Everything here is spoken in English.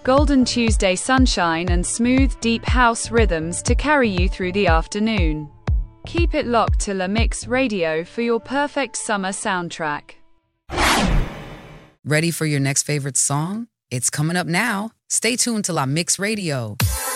Golden Tuesday sunshine and smooth, deep house rhythms to carry you through the afternoon. Keep it locked to La Mix Radio for your perfect summer soundtrack. Ready for your next favorite song? It's coming up now. Stay tuned to La Mix Radio.